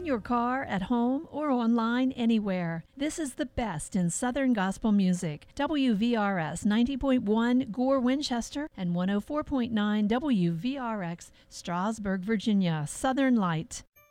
your car, at home, or online anywhere. This is the best in Southern gospel music. WVRS 90.1 Gore, Winchester, and 104.9 WVRX Strasburg, Virginia. Southern Light.